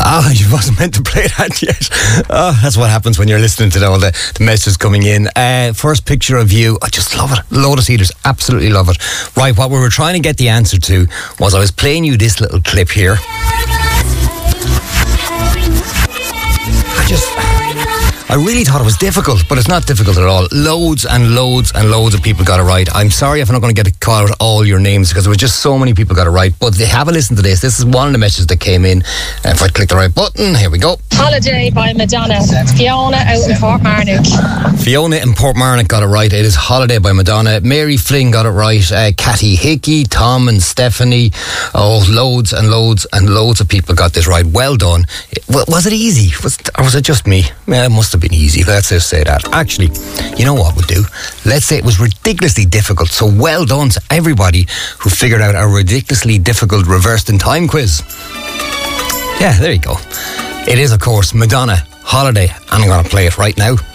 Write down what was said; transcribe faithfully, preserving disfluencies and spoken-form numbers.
Ah, you wasn't meant to play that yet. Oh, that's what happens when you're listening to all the, the messages coming in. Uh, first picture of you. I just love it. Lotus Eaters. Absolutely love it. Right, what we were trying to get the answer to was I was playing you this little clip here. I just... I really thought it was difficult, but it's not difficult at all. Loads and loads and loads of people got it right. I'm sorry if I'm not going to get to call out all your names because there was just so many people got it right. But they have a listen to this. This is one of the messages that came in. And if I click the right button, here we go. Holiday by Madonna. Fiona out in Portmarnock. Fiona in Portmarnock got it right. It is Holiday by Madonna. Mary Flynn got it right. Uh, Cathy Hickey, Tom and Stephanie. Oh, loads and loads and loads of people got this right. Well done. Was it easy? Was, or was it just me? Yeah, it must have been easy. Let's just say that. Actually, you know what we'll do? Let's say it was ridiculously difficult. So well done to everybody who figured out a ridiculously difficult reversed in time quiz. Yeah, there you go. It is, of course, Madonna, Holiday, and I'm going to play it right now.